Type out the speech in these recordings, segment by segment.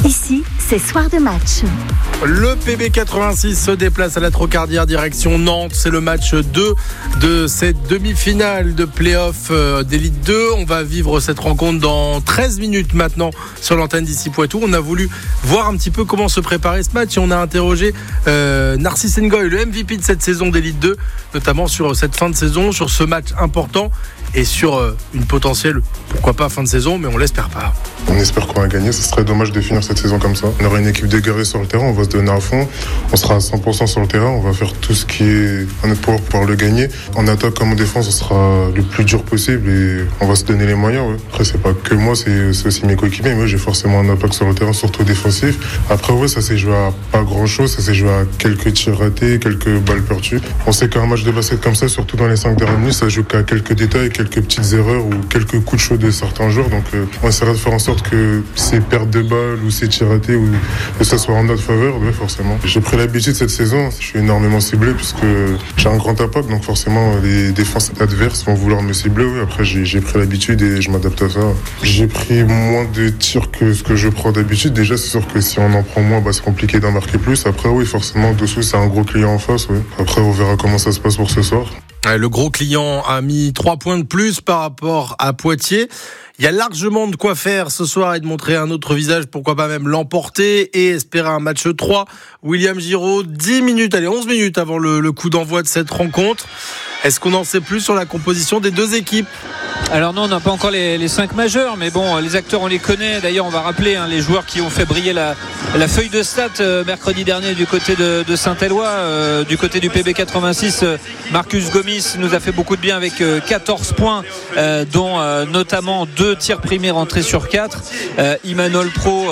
Ici, c'est soir de match. Le PB86 se déplace à la Trocardière direction Nantes. C'est le match 2 de cette demi-finale de play-off d'Élite 2. On va vivre cette rencontre dans 13 minutes maintenant sur l'antenne d'ici Poitou. On a voulu voir un petit peu comment se préparer ce match et on a interrogé Narcisse Ngoy, le MVP de cette saison d'Élite 2, notamment sur cette fin de saison, sur ce match important et sur une potentielle, pourquoi pas, fin de saison, mais on l'espère pas. On espère qu'on va gagner. Ce serait dommage de finir cette saison comme ça. On aura une équipe dégarée sur le terrain, on va se donner à fond. On sera à 100% sur le terrain, on va faire tout ce qui est en notre pouvoir pour pouvoir le gagner. En attaque comme en défense, ce sera le plus dur possible et on va se donner les moyens. Ouais. Après, c'est pas que moi, c'est aussi mes coéquipiers. Moi, j'ai forcément un impact sur le terrain, surtout défensif. Après, ouais, ça s'est joué à pas grand-chose. Ça s'est joué à quelques tirs ratés, quelques balles perdues. On sait qu'un match de basket comme ça, surtout dans les 5 dernières minutes, ça joue qu'à quelques détails, quelques petites erreurs ou quelques coups de chaud de certains joueurs. Donc, on essaiera de faire en sorte que ces pertes de balles ou ces tirs ratés ou que ça soit en notre faveur, ouais, forcément. J'ai pris l'habitude cette saison, je suis énormément ciblé puisque j'ai un grand impact, donc forcément les défenses adverses vont vouloir me cibler. Oui. Après j'ai pris l'habitude et je m'adapte à ça. J'ai pris moins de tirs que ce que je prends d'habitude. Déjà c'est sûr que si on en prend moins, c'est compliqué d'en marquer plus. Après oui, forcément dessous c'est un gros client en face. Oui. Après on verra comment ça se passe pour ce soir. Le gros client a mis 3 points de plus par rapport à Poitiers. Il y a largement de quoi faire ce soir et de montrer un autre visage, pourquoi pas même l'emporter et espérer un match 3. William Giraud, 11 minutes avant le coup d'envoi de cette rencontre. Est-ce qu'on en sait plus sur la composition des deux équipes ? Alors non, on n'a pas encore les 5 majeurs, mais bon, les acteurs on les connaît. D'ailleurs on va rappeler les joueurs qui ont fait briller la feuille de stats mercredi dernier du côté de Saint-Éloi, du côté du PB86. Marcus Gomis nous a fait beaucoup de bien avec 14 points, dont notamment 2 tirs primés rentrés sur 4. Imanol Pro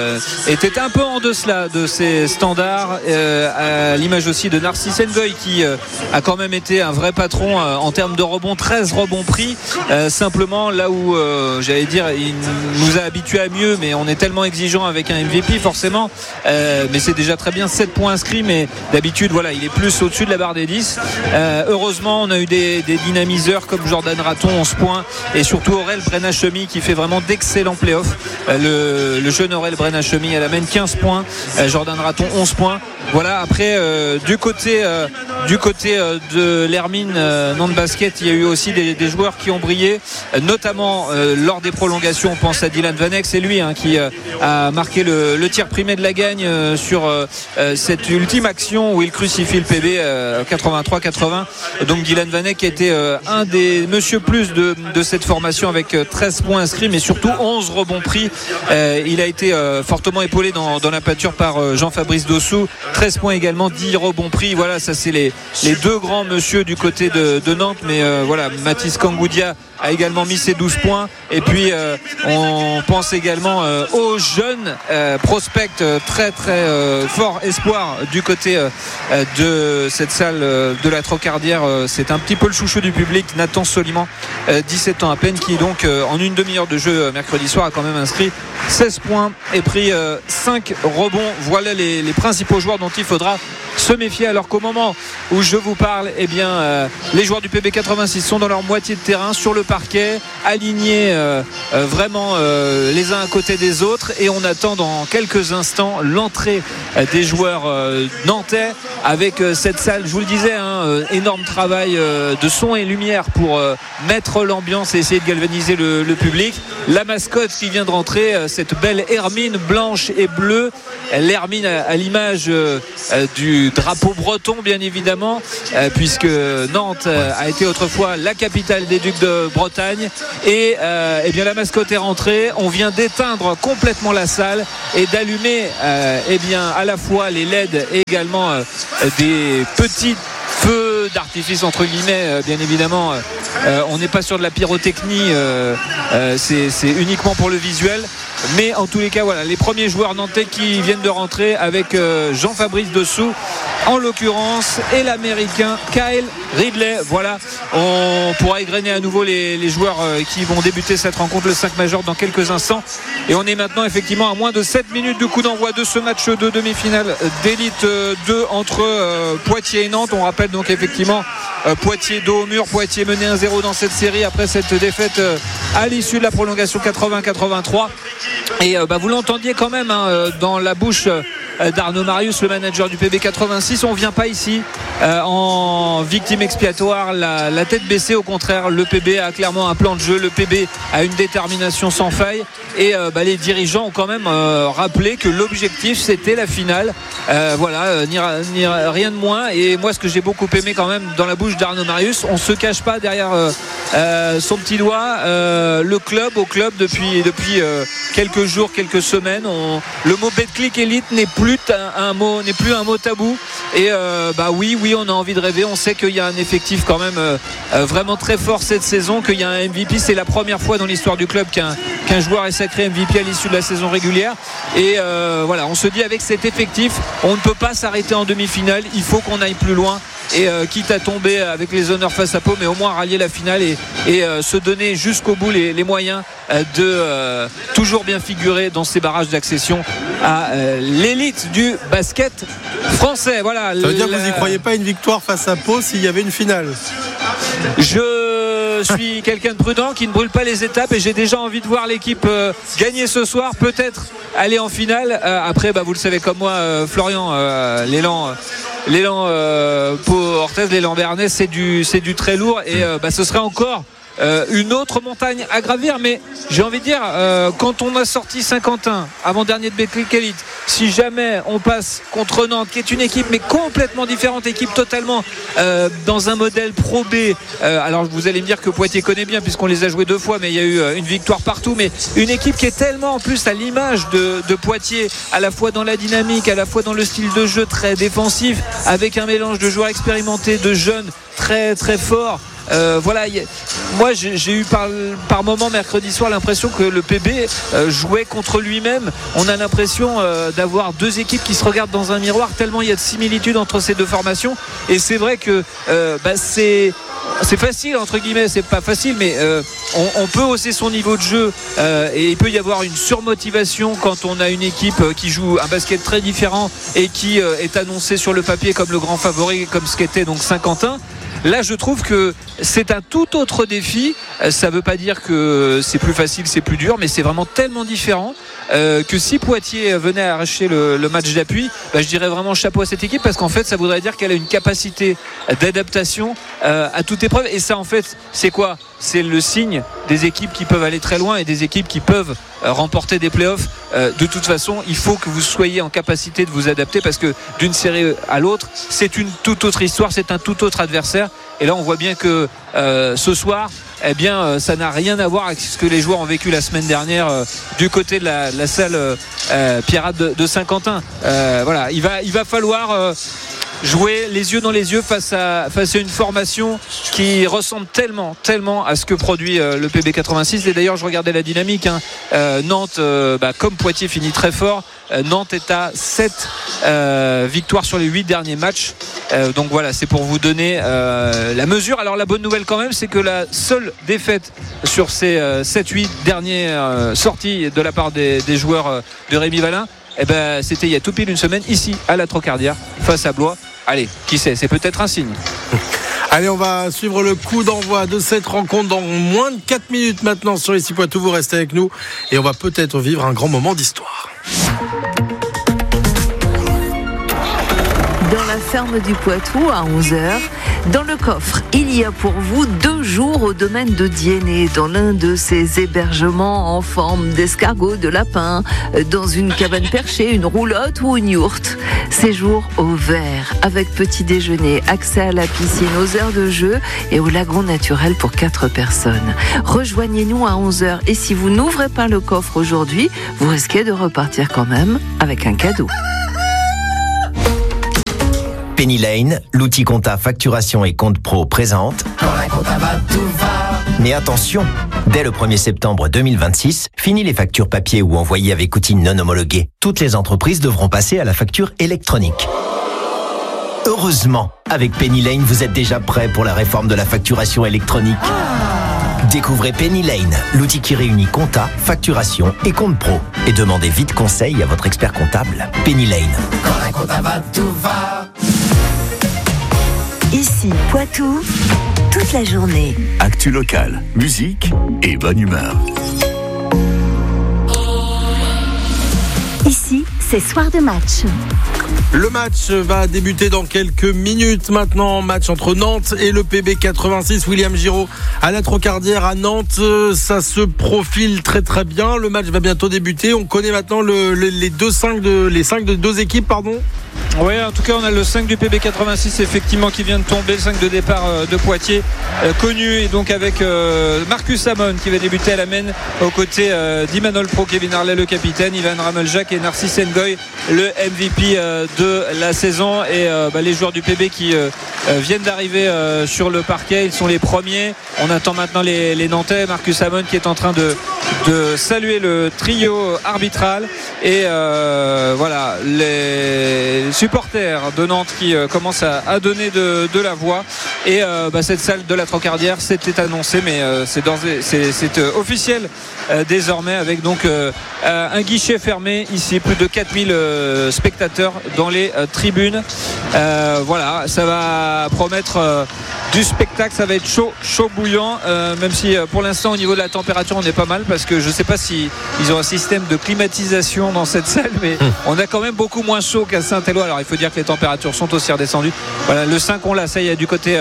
était un peu en deçà de ses standards, à l'image aussi de Narcisse Ngoy qui a quand même été un vrai patron en termes de rebonds, 13 rebonds pris. Simplement là où j'allais dire il nous a habitués à mieux, mais on est tellement exigeant avec un MVP forcément, mais c'est déjà très bien, 7 points inscrits, mais d'habitude voilà, il est plus au-dessus de la barre des 10. Heureusement on a eu des dynamiseurs comme Jordan Raton, 11 points, et surtout Aurel Brenachemi qui fait vraiment d'excellents playoffs. Le jeune Aurel Brenachemi, elle amène 15 points, Jordan Raton 11 points. Voilà, après du côté de l'Hermine Nantes Basket, il y a eu aussi des joueurs qui ont brillé, notamment lors des prolongations. On pense à Dylan Vanek, c'est lui qui a marqué le tir primé de la gagne sur cette ultime action où il crucifie le PB 83-80. Donc Dylan Vanek a été un des monsieur plus de cette formation avec 13 points inscrits, mais surtout 11 rebonds pris. Il a été fortement épaulé dans la pâture par Jean-Fabrice Dossou, 13 points également, 10 rebonds pris. Voilà, ça c'est les deux grands monsieur du côté de Nantes, mais voilà, Mathis Kangoudia a également mis ses 12 points. Et puis on pense également aux jeunes prospects, très très fort espoir du côté de cette salle de la Trocardière. C'est un petit peu le chouchou du public, Nathan Soliman, 17 ans à peine, qui donc en une demi-heure de jeu mercredi soir a quand même inscrit 16 points et pris 5 rebonds. Voilà les principaux joueurs dont il faudra se méfier, alors qu'au moment où je vous parle, les joueurs du PB86 sont dans leur moitié de terrain, sur le parquet, alignés vraiment les uns à côté des autres, et on attend dans quelques instants l'entrée des joueurs nantais avec cette salle, je vous le disais, énorme travail de son et lumière pour mettre l'ambiance et essayer de galvaniser le public. La mascotte qui vient de rentrer, cette belle hermine blanche et bleue, l'hermine à l'image du drapeau breton bien évidemment, puisque Nantes a été autrefois la capitale des Ducs de Bretagne, et la mascotte est rentrée. On vient d'éteindre complètement la salle et d'allumer à la fois les LED et également des petits feux d'artifice entre guillemets, bien évidemment. On n'est pas sur de la pyrotechnie, c'est uniquement pour le visuel. Mais en tous les cas, voilà, les premiers joueurs nantais qui viennent de rentrer avec Jean-Fabrice Dossou en l'occurrence, et l'américain Kyle Ridley. Voilà, on pourra égrener à nouveau les joueurs qui vont débuter cette rencontre, le 5 majeur, dans quelques instants. Et on est maintenant effectivement à moins de 7 minutes du coup d'envoi de ce match de demi-finale d'Élite 2 entre Poitiers et Nantes. On rappelle donc effectivement Poitiers dos au mur, Poitiers mené 1-0 dans cette série après cette défaite à l'issue de la prolongation 80-83. Et vous l'entendiez quand même dans la bouche d'Arnaud Marius, le manager du PB86. On vient pas ici en victime expiatoire, la tête baissée. Au contraire, le PB a clairement un plan de jeu, le PB a une détermination sans faille, et les dirigeants ont quand même rappelé que l'objectif c'était la finale, rien de moins. Et moi, ce que j'ai beaucoup aimé quand même dans la bouche d'Arnaud Marius, on se cache pas derrière son petit doigt, le club depuis quelques jours, quelques semaines, le mot Betclic Elite n'est plus un mot tabou. Et oui, on a envie de rêver. On sait qu'il y a un effectif quand même vraiment très fort cette saison, qu'il y a un MVP. C'est la première fois dans l'histoire du club qu'un joueur est sacré MVP à l'issue de la saison régulière. Et on se dit, avec cet effectif, on ne peut pas s'arrêter en demi-finale. Il faut qu'on aille plus loin. Et quitte à tomber avec les honneurs face à Pau, mais au moins rallier la finale et se donner jusqu'au bout les moyens de toujours bien figurer dans ces barrages d'accession à l'élite du basket français. Voilà. Ça veut dire que vous n'y croyez pas une victoire face à Pau s'il y avait une finale? Je suis quelqu'un de prudent qui ne brûle pas les étapes, et j'ai déjà envie de voir l'équipe gagner ce soir, peut-être aller en finale. Après, vous le savez comme moi, Florian, l'élan Pau Orthez, l'élan Bernay, c'est du très lourd, et ce serait encore une autre montagne à gravir. Mais j'ai envie de dire, quand on a sorti Saint-Quentin avant-dernier de Betclic Elite, si jamais on passe contre Nantes, qui est une équipe mais complètement différente, équipe totalement dans un modèle Pro B, alors vous allez me dire que Poitiers connaît bien puisqu'on les a joués 2 fois, mais il y a eu une victoire partout, mais une équipe qui est tellement en plus à l'image de Poitiers, à la fois dans la dynamique, à la fois dans le style de jeu très défensif, avec un mélange de joueurs expérimentés, de jeunes très très forts. Moi j'ai eu par moment mercredi soir l'impression que le PB jouait contre lui-même. On a l'impression d'avoir 2 équipes qui se regardent dans un miroir, tellement il y a de similitudes entre ces 2 formations. Et c'est vrai que c'est facile, entre guillemets, c'est pas facile, mais on peut hausser son niveau de jeu, et il peut y avoir une surmotivation quand on a une équipe qui joue un basket très différent et qui est annoncée sur le papier comme le grand favori, comme ce qu'était donc Saint-Quentin. Là, je trouve que c'est un tout autre défi. Ça ne veut pas dire que c'est plus facile, c'est plus dur, mais c'est vraiment tellement différent que si Poitiers venait à arracher le match d'appui, je dirais vraiment chapeau à cette équipe, parce qu'en fait, ça voudrait dire qu'elle a une capacité d'adaptation à toute épreuve. Et ça, en fait, c'est quoi? C'est le signe des équipes qui peuvent aller très loin et des équipes qui peuvent remporter des playoffs. De toute façon, il faut que vous soyez en capacité de vous adapter, parce que d'une série à l'autre, c'est une toute autre histoire, c'est un tout autre adversaire. Et là, on voit bien que ce soir, ça n'a rien à voir avec ce que les joueurs ont vécu la semaine dernière du côté de la salle Pierrat de Saint-Quentin. Il va falloir jouer les yeux dans les yeux face à une formation qui ressemble tellement à ce que produit le PB86. Et d'ailleurs, je regardais la dynamique, Nantes, comme Poitiers, finit très fort. Nantes est à 7 victoires sur les 8 derniers matchs. Donc voilà, c'est pour vous donner la mesure. Alors la bonne nouvelle quand même, c'est que la seule défaite sur ces 7-8 dernières sorties de la part des joueurs de Rémi Valin, c'était il y a tout pile une semaine, ici à la Trocardière, face à Blois. Allez, qui sait, c'est peut-être un signe. Allez, on va suivre le coup d'envoi de cette rencontre dans moins de 4 minutes maintenant sur Ici Poitou. Vous restez avec nous et on va peut-être vivre un grand moment d'histoire. Dans la ferme du Poitou à 11h, dans le coffre, il y a pour vous 2 jours au domaine de Diennet, dans l'un de ces hébergements en forme d'escargot, de lapin, dans une cabane perchée, une roulotte ou une yourte. Séjour au vert, avec petit déjeuner, accès à la piscine, aux heures de jeu et au lagon naturel pour 4 personnes. Rejoignez-nous à 11h, et si vous n'ouvrez pas le coffre aujourd'hui, vous risquez de repartir quand même avec un cadeau. Penny Lane, l'outil compta facturation et compte pro présente. Quand un compta va, tout va. Mais attention, dès le 1er septembre 2026, fini les factures papier ou envoyées avec outils non homologués. Toutes les entreprises devront passer à la facture électronique. Heureusement, avec Penny Lane, vous êtes déjà prêt pour la réforme de la facturation électronique. Découvrez Penny Lane, l'outil qui réunit compta, facturation et compte pro. Et demandez vite conseil à votre expert comptable. Penny Lane. Quand un compta va, tout va. Ici Poitou, toute la journée. Actu locale, musique et bonne humeur. c'est soir de match. Le match va débuter dans quelques minutes maintenant. Match entre Nantes et le PB 86. William Giraud à la Trocardière à Nantes. Ça se profile très très bien. Le match va bientôt débuter. On connaît maintenant les 5 de deux équipes, pardon. Oui, en tout cas, on a le 5 du PB 86 effectivement qui vient de tomber, le 5 de départ de Poitiers, connu, et donc avec Marcus Amon qui va débuter à la main aux côtés d'Imanol Pro, Kevin Harley le capitaine, Ivan Rameljac et Narcisse Ngoy le MVP de la saison, et les joueurs du PB qui viennent d'arriver sur le parquet, ils sont les premiers. On attend maintenant les Nantais, Marcus Amon qui est en train de saluer le trio arbitral, et voilà les supporters de Nantes qui commencent à donner de la voix, et cette salle de la Trocardière, c'était annoncé, mais c'est officiel désormais, avec donc un guichet fermé ici, plus de 4000 spectateurs dans les tribunes. Voilà, ça va promettre du spectacle, ça va être chaud bouillant, même si pour l'instant au niveau de la température on est pas mal, parce que je sais pas si ils ont un système de climatisation dans cette salle, mais on a quand même beaucoup moins chaud qu'à Saint-Éloi. Alors il faut dire que les températures sont aussi redescendues. Voilà, le 5 on l'a, ça y est, du côté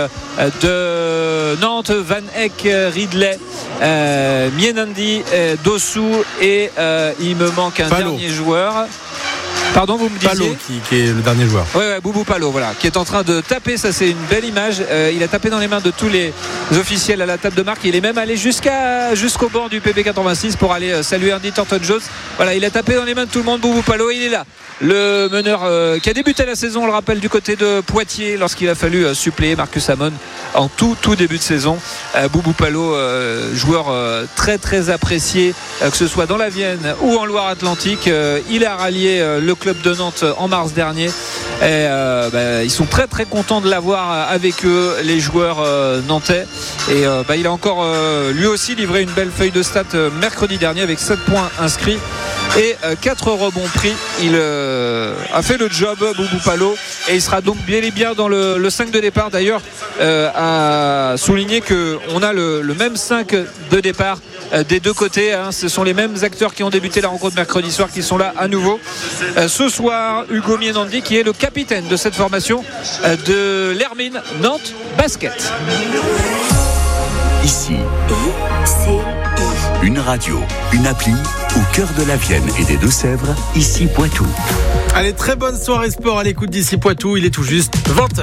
de Nantes, Van Eck, Ridley, Mienandi, Dossou, et il me manque un dernier joueur. Pardon, vous me disiez Palo qui est le dernier joueur. Oui, Boubou Palo, voilà, qui est en train de taper. Ça, c'est une belle image. Il a tapé dans les mains de tous les officiels à la table de marque. Il est même allé jusqu'au bord du PB 86 pour aller saluer Andy Thornton-Jones. Voilà, il a tapé dans les mains de tout le monde. Boubou Palo, il est là. Le meneur qui a débuté la saison, on le rappelle, du côté de Poitiers, lorsqu'il a fallu suppléer Marcus Amon en tout début de saison. Boubou Palo, joueur très très apprécié, que ce soit dans la Vienne ou en Loire-Atlantique. Il a rallié le club de Nantes en mars dernier, et ils sont très très contents de l'avoir avec eux, les joueurs nantais, et il a encore lui aussi livré une belle feuille de stats mercredi dernier avec 7 points inscrits et 4 rebonds pris. Il a fait le job, Boubou Palo, et il sera donc bien et bien dans le 5 de départ. D'ailleurs, à souligner qu'on a le même 5 de départ des deux côtés, hein. Ce sont les mêmes acteurs qui ont débuté la rencontre mercredi soir qui sont là à nouveau. Ce soir, Hugo Mienandi qui est le capitaine de cette formation de l'Hermine Nantes Basket. Ici, une radio, une appli au cœur de la Vienne et des Deux-Sèvres, ici Poitou. Allez, très bonne soirée sport à l'écoute d'ici Poitou, il est tout juste 20h.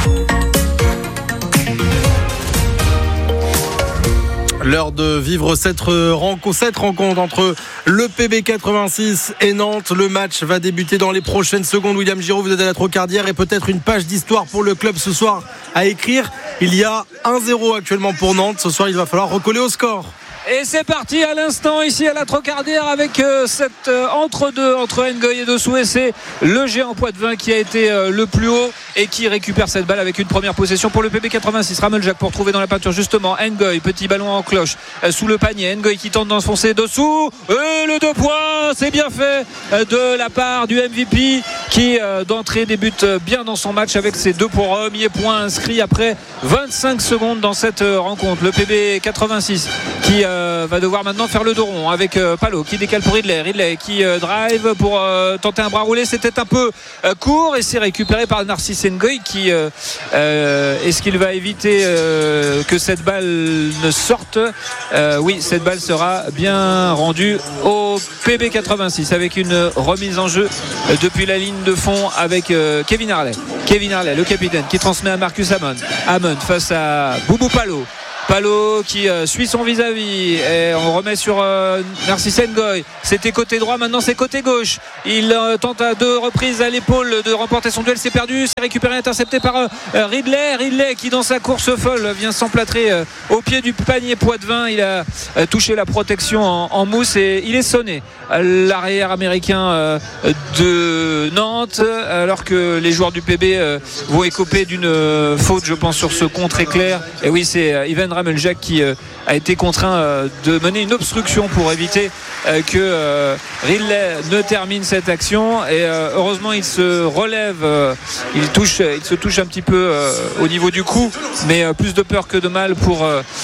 L'heure de vivre cette rencontre entre le PB 86 et Nantes. Le match va débuter dans les prochaines secondes. William Giraud, vous êtes à la Trocardière, et peut-être une page d'histoire pour le club ce soir à écrire. Il y a 1-0 actuellement pour Nantes. Ce soir, il va falloir recoller au score. Et c'est parti à l'instant ici à la Trocardière avec cette entre-deux entre Ngoy et Dossou, et c'est le géant Poitvin qui a été le plus haut et qui récupère cette balle avec une première possession pour le PB 86. Rameljac pour trouver dans la peinture justement Ngoy, petit ballon en cloche sous le panier. Ngoy qui tente d'enfoncer Dossou, et le 2 points, c'est bien fait de la part du MVP qui d'entrée débute bien dans son match avec ses 2 premiers points inscrits après 25 secondes dans cette rencontre. Le PB 86 qui va devoir maintenant faire le dos rond avec Palo qui décale pour Ridley qui drive pour tenter un bras roulé. C'était un peu court, et c'est récupéré par Narcisse Ngoy qui est-ce qu'il va éviter que cette balle ne sorte? Oui, cette balle sera bien rendue au PB 86 avec une remise en jeu depuis la ligne de fond avec Kevin Harley, le capitaine, qui transmet à Marcus Amon face à Boubou Palo qui suit son vis-à-vis, et on remet sur Narcisse Ngoy. C'était côté droit, maintenant c'est côté gauche. Il tente à 2 reprises à l'épaule de remporter son duel, c'est perdu, c'est récupéré, intercepté par Ridley qui dans sa course folle vient s'emplâtrer au pied du panier Poitvin. Il a touché la protection en mousse et il est sonné, l'arrière américain de Nantes, alors que les joueurs du PB vont écoper d'une faute, je pense, sur ce contre éclair. Et oui, c'est Ivan Rameljac qui a été contraint de mener une obstruction pour éviter que Ridley ne termine cette action. Et heureusement, il se relève, il se touche un petit peu au niveau du cou, mais plus de peur que de mal pour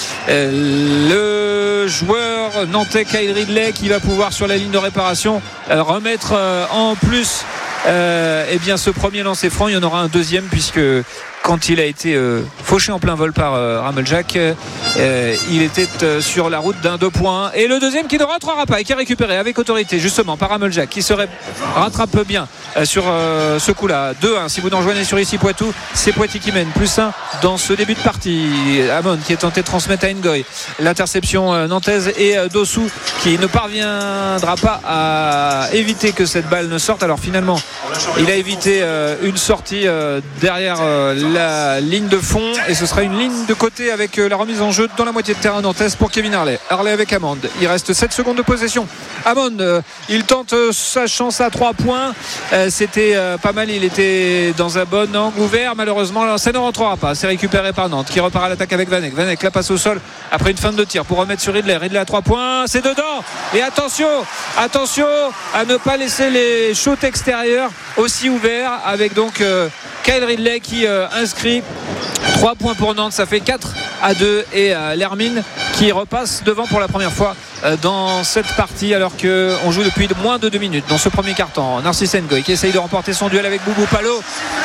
le joueur nantais Kyle Ridley, qui va pouvoir sur la ligne de réparation remettre en plus ce premier lancer franc. Il y en aura un deuxième, puisque quand il a été fauché en plein vol par Rameljac, il était sur la route d'un 2-1. Et le deuxième qui ne rentrera pas et qui est récupéré avec autorité justement par Rameljac, qui se rattrape bien sur ce coup-là. 2-1 si vous nous rejoignez sur ici Poitou. C'est Poitiers qui mène, +1 dans ce début de partie. Amon qui est tenté de transmettre à Ngoy. L'interception nantaise, et Dossou qui ne parviendra pas à éviter que cette balle ne sorte. Alors finalement, il a évité une sortie derrière la ligne de fond, et ce sera une ligne de côté avec la remise en jeu dans la moitié de terrain nantaise pour Kevin Harley avec Amond. Il reste 7 secondes de possession. Amond, il tente sa chance à 3 points. C'était pas mal, il était dans un bon angle ouvert. Malheureusement, ça ne rentrera pas. C'est récupéré par Nantes, qui repart à l'attaque avec Vanek. Vanek la passe au sol après une fin de tir pour remettre sur Ridley. Ridley à 3 points, c'est dedans. Et attention à ne pas laisser les shoots extérieurs aussi ouverts, avec donc Kyle Ridley qui inscrit 3 points pour Nantes. Ça fait 4-2, et l'Hermine qui repasse devant pour la première fois dans cette partie, alors qu'on joue depuis moins de 2 minutes dans ce premier quart-temps. Narcisse Ngoy qui essaye de remporter son duel avec Boubou Palo,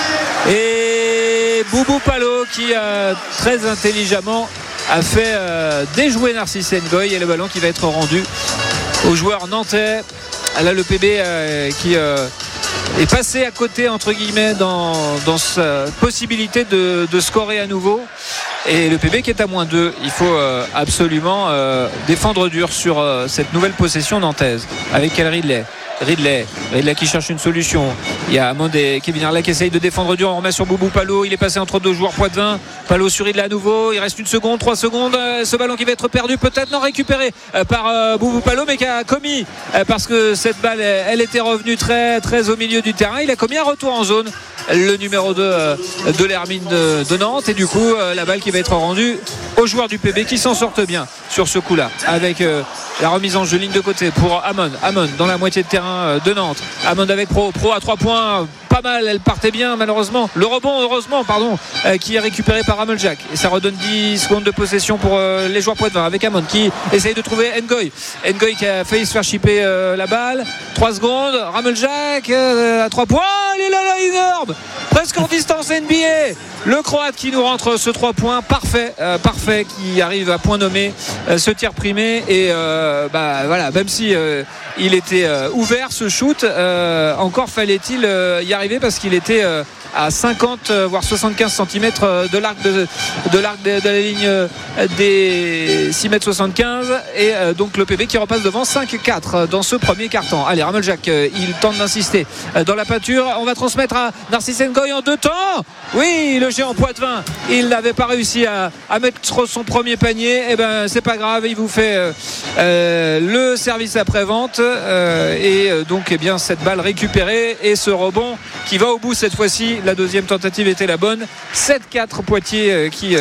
et Boubou Palo qui très intelligemment a fait déjouer Narcisse Ngoy, et le ballon qui va être rendu au joueur nantais. Là, le PB qui est passé à côté entre guillemets dans sa possibilité de scorer à nouveau, et le PB qui est à -2. Il faut absolument défendre dur sur cette nouvelle possession nantaise avec Ridley qui cherche une solution. Il y a Amond et Kevin Harley qui essayent de défendre dur. On remet sur Boubou Palo. Il est passé entre deux joueurs Poitvin. Palo sur Ridley à nouveau. Il reste 1 seconde, 3 secondes. Ce ballon qui va être perdu, peut-être non récupéré par Boubou Palo, mais qui a commis, parce que cette balle elle était revenue très très au milieu du terrain. Il a commis un retour en zone, le numéro 2 de l'Hermine de Nantes, et du coup la balle qui va être rendue aux joueurs du PB, qui s'en sortent bien sur ce coup-là, avec la remise en jeu ligne de côté pour Amon dans la moitié de terrain de Nantes. Amon avec Pro à 3 points, pas mal, elle partait bien. Malheureusement le rebond, qui est récupéré par Rameljac, et ça redonne 10 secondes de possession pour les joueurs Poitvin, avec Amon qui essaye de trouver Ngoy qui a failli se faire chipper la balle. 3 secondes, Rameljac à 3 points, il est là énorme, presque en distance NBA, le Croate qui nous rentre ce 3 points parfait, qui arrive à point nommé ce tir primé. Et même si il était ouvert ce shoot, encore fallait-il y arriver, parce qu'il était à 50 voire 75 cm de l'arc de la ligne des 6,75 m, et donc le PB qui repasse devant 5-4 dans ce premier quart-temps. Allez, Rameljac, il tente d'insister dans la peinture. On va transmettre à Narcisse Ngoy en 2 temps. Oui, le géant Poitvin, il n'avait pas réussi à mettre son premier panier. Et c'est pas grave, il vous fait le service après-vente, et donc cette balle récupérée, et ce rebond qui va au bout cette fois-ci. La deuxième tentative était la bonne. 7-4 Poitiers qui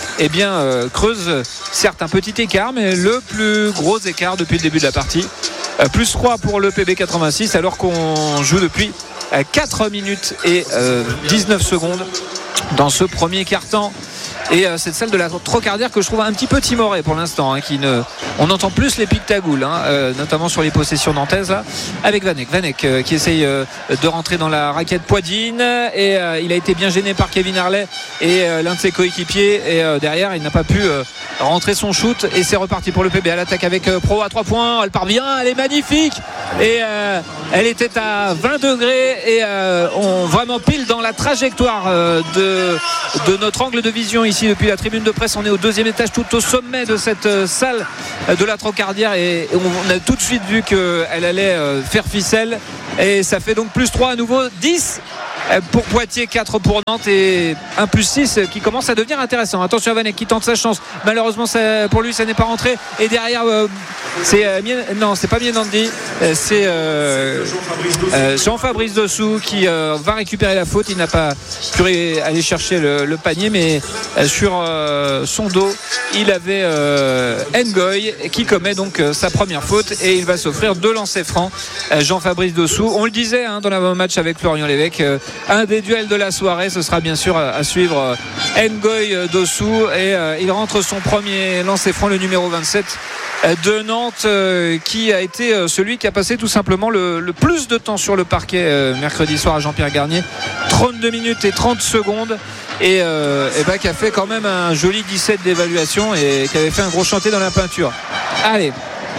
creuse certes un petit écart, mais le plus gros écart depuis le début de la partie. +3 pour le PB 86, alors qu'on joue depuis 4 minutes et 19 secondes dans ce premier quart-temps. Et cette salle de la Trocardière que je trouve un petit peu timorée pour l'instant, on entend plus les pictagoules, notamment sur les possessions nantaises là, avec Vanek qui essaye de rentrer dans la raquette poitine, et il a été bien gêné par Kevin Harley et l'un de ses coéquipiers, et derrière il n'a pas pu rentrer son shoot, et c'est reparti pour le PB à l'attaque avec Pro à 3 points. Elle part bien, elle est magnifique, et elle était à 20 degrés, et on vraiment pile dans la trajectoire de notre angle de vision ici depuis la tribune de presse. On est au 2e étage, tout au sommet de cette salle de la Trocardière, et on a tout de suite vu qu'elle allait faire ficelle, et ça fait donc +3 à nouveau, 10 pour Poitiers, 4 pour Nantes et 1+6 qui commence à devenir intéressant. Attention à Vanek qui tente sa chance. Malheureusement pour lui ça n'est pas rentré. Et derrière c'est pas Mienandi, c'est Jean-Fabrice Dossou qui va récupérer la faute. Il n'a pas pu aller chercher le panier, mais sur son dos il avait Ngoy qui commet donc sa première faute et il va s'offrir 2 lancers francs. Jean-Fabrice Dossou, on le disait dans le match avec Florian Lévesque, un des duels de la soirée, ce sera bien sûr à suivre. Ngoy Dossou et il rentre son premier lancer franc, le numéro 27 de Nantes, qui a été celui qui a passé tout simplement le plus de temps sur le parquet mercredi soir à Jean-Pierre Garnier, 32 minutes et 30 secondes et qui a fait quand même un joli 17 d'évaluation et qui avait fait un gros chantier dans la peinture. Allez,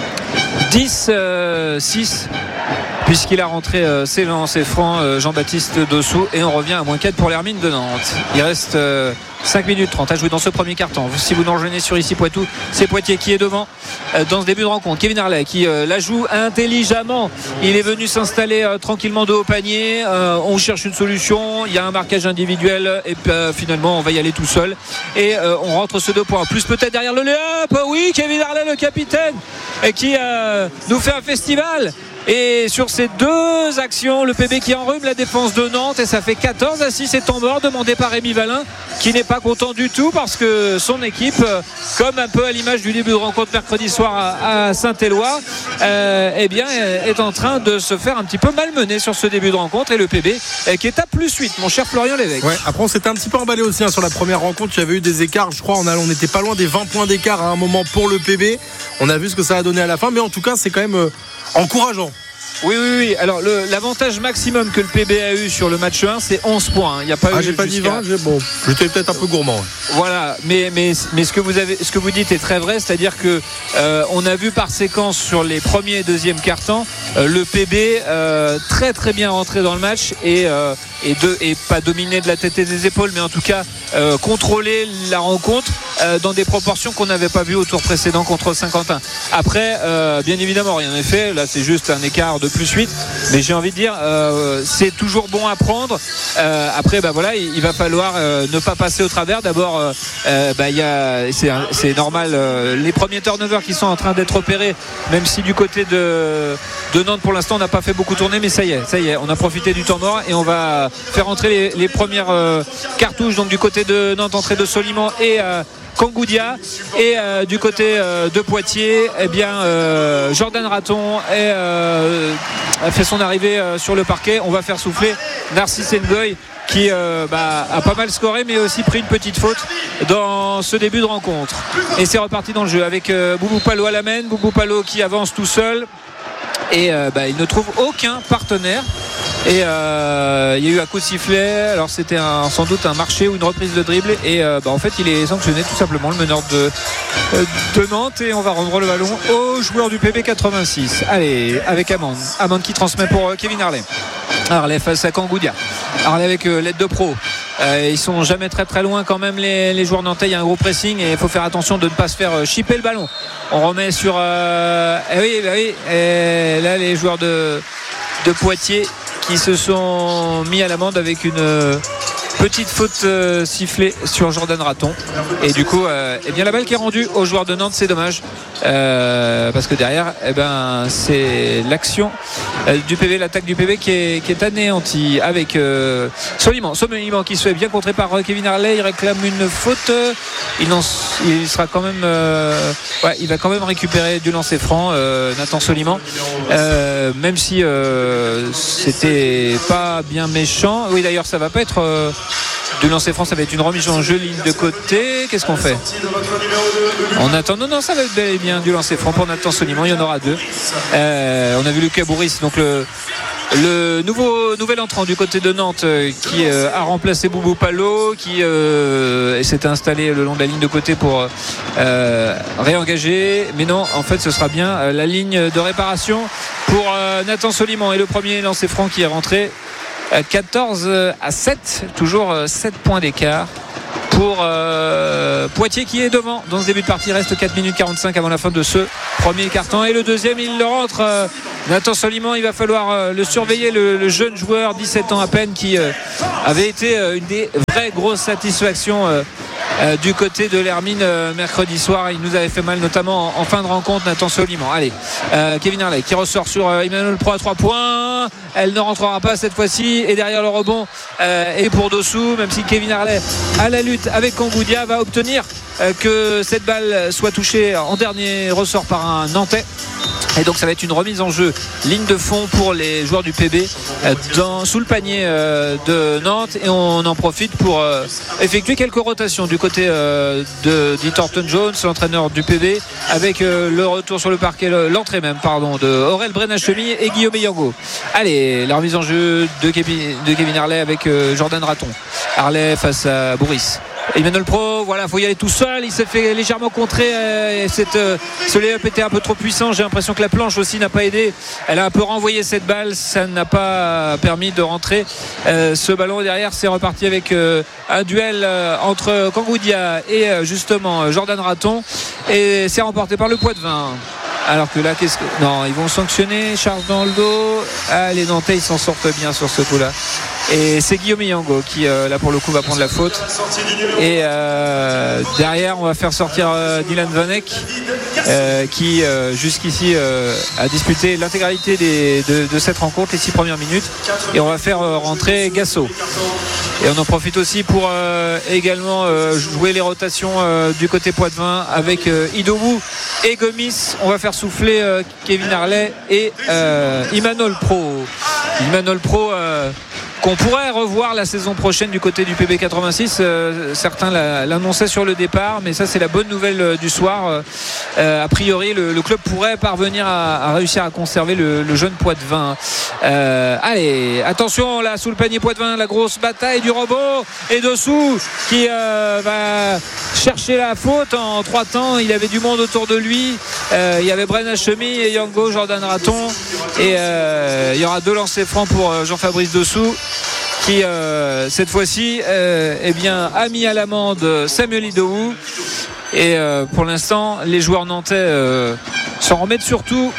10-6 puisqu'il a rentré ses lancers francs, Jean-Baptiste Dossou, et on revient à -4 pour l'Hermine de Nantes. Il reste 5 minutes 30 à jouer dans ce premier quart-temps. Si vous nous rejoignez sur Ici Poitou, c'est Poitiers qui est devant dans ce début de rencontre. Kevin Harley qui la joue intelligemment. Il est venu s'installer tranquillement de haut panier. On cherche une solution. Il y a un marquage individuel et finalement on va y aller tout seul. Et on rentre ce 2 points. Plus peut-être derrière le Léop. Oui, Kevin Harley, le capitaine, qui nous fait un festival. Et sur ces 2 actions, le PB qui enrhume la défense de Nantes et ça fait 14-6 et temps mort demandé par Rémi Valin qui n'est pas content du tout parce que son équipe, comme un peu à l'image du début de rencontre mercredi soir à Saint-Éloi, est en train de se faire un petit peu malmener sur ce début de rencontre et le PB qui est à +8, mon cher Florian Lévesque. Ouais, après on s'était un petit peu emballé aussi sur la première rencontre. Il y avait eu des écarts, je crois on n'était pas loin des 20 points d'écart à un moment pour le PB. On a vu ce que ça a donné à la fin, mais en tout cas c'est quand même encourageant. Oui. Alors l'avantage maximum que le PB a eu sur le match 1, c'est 11 points. Il y a pas eu j'ai pas dit 20, j'étais peut-être un peu gourmand. Ouais. Voilà, mais ce que vous dites est très vrai, c'est-à-dire que on a vu par séquence sur les premiers et deuxièmes quart-temps le PB très très bien rentré dans le match et pas dominer de la tête et des épaules, mais en tout cas contrôler la rencontre dans des proportions qu'on n'avait pas vues au tour précédent contre Saint-Quentin. Après, bien évidemment, rien n'est fait. Là, c'est juste un écart de +8. Mais j'ai envie de dire, c'est toujours bon à prendre. Après, il va falloir ne pas passer au travers. D'abord, c'est normal. Les premiers turnovers qui sont en train d'être opérés, même si du côté de Nantes, pour l'instant, on n'a pas fait beaucoup tourner, mais ça y est, on a profité du temps mort et on va faire entrer les premières cartouches. Donc du côté de Nantes, entrée de Soliman et Kangoudia, et du côté de Poitiers, Jordan Raton a fait son arrivée sur le parquet. On va faire souffler Narcisse Ngoy qui a pas mal scoré mais aussi pris une petite faute dans ce début de rencontre. Et c'est reparti dans le jeu avec Boubou Palo à la main. Boubou Palo qui avance tout seul et il ne trouve aucun partenaire. Et il y a eu un coup de sifflet. Alors c'était sans doute un marché ou une reprise de dribble. Et en fait il est sanctionné tout simplement, le meneur de Nantes. Et on va rendre le ballon au joueur du PB 86. Allez, avec Amand qui transmet pour Kevin Harley. Harley face à Kangoudia. Harley avec l'aide de pro. Ils sont jamais très très loin quand même les joueurs nantais. Il y a un gros pressing et il faut faire attention de ne pas se faire chipper le ballon. On remet sur Et là les joueurs de Poitiers qui se sont mis à l'amende avec une petite faute sifflée sur Jordan Raton. Et du coup la balle qui est rendue aux joueurs de Nantes, c'est dommage parce que derrière c'est l'action du PV, l'attaque du PV qui est anéantie avec Soliman qui se fait bien contrer par Kevin Harley. Il réclame une faute. Il sera quand même il va quand même récupérer du lancer franc, Nathan Soliman, même si c'était pas bien méchant. Oui, d'ailleurs ça va pas être du lancer franc, ça va être une remise en jeu ligne de côté. Qu'est-ce qu'on fait? On attend. Non, ça va être bel et bien du lancer franc pour Nathan Soliman. Il y en aura 2. On a vu Lucas Bourris, donc le nouvel entrant du côté de Nantes, qui a remplacé Boubou Palo, qui s'est installé le long de la ligne de côté pour réengager. Mais non, en fait ce sera bien la ligne de réparation pour Nathan Soliman. Et le premier lancer franc qui est rentré 14-7, toujours 7 points d'écart pour Poitiers qui est devant dans ce début de partie. Il reste 4 minutes 45 avant la fin de ce premier quart-temps, et le deuxième il le rentre. Nathan Soliman, il va falloir le surveiller, le jeune joueur 17 ans à peine qui avait été une des vraies grosses satisfactions du côté de l'Hermine mercredi soir. Il nous avait fait mal notamment en fin de rencontre, Nathan Soliman. Allez, Kevin Harley qui ressort sur Emmanuel Pro à 3 points, elle ne rentrera pas cette fois-ci, et derrière le rebond est pour Dossou, même si Kevin Harley à la lutte avec Kangoudia va obtenir que cette balle soit touchée en dernier ressort par un Nantais. Et donc ça va être une remise en jeu ligne de fond pour les joueurs du PB sous le panier de Nantes, et on en profite pour effectuer quelques rotations du côté de Thornton Jones, l'entraîneur du PB, avec le retour sur le parquet, l'entrée même de Aurel Brenachemi et Guillaume Yango. Allez, la remise en jeu de Kevin Harley avec Jordan Raton. Harley face à Bourris. Emmanuel Pro, voilà, faut y aller tout seul. Il s'est fait légèrement contrer. Ce lay-up était un peu trop puissant. J'ai l'impression que la planche aussi n'a pas aidé. Elle a un peu renvoyé cette balle. Ça n'a pas permis de rentrer ce ballon. Derrière, c'est reparti avec un duel entre Kangoudia et justement Jordan Raton. Et c'est remporté par le Poitvin. Alors que là, non, ils vont sanctionner. Charge dans le dos. Les Nantais, ils s'en sortent bien sur ce coup-là. Et c'est Guillaume Yango qui là pour le coup va prendre la faute, et derrière on va faire sortir Dylan Vanek qui jusqu'ici a disputé l'intégralité de cette rencontre, les 6 premières minutes, et on va faire rentrer Gasso. Et on en profite aussi pour également jouer les rotations du côté Poitvin avec Idowu et Gomis. On va faire souffler Kevin Harley et Imanol Pro qu'on pourrait revoir la saison prochaine du côté du PB 86. Certains l'annonçaient sur le départ, mais ça c'est la bonne nouvelle du soir. A priori le club pourrait parvenir à réussir à conserver le jeune Poitvin. Allez, attention là sous le panier Poitvin, la grosse bataille du robot, et dessous qui va chercher la faute en 3 temps. Il avait du monde autour de lui, il y avait Brenachemi et Yango, Jordan Raton, et il y aura 2 lancers francs pour Jean-Fabrice Dossou, qui cette fois-ci a mis à l'amende Samuel Idowu. Et pour l'instant les joueurs nantais s'en remettent surtout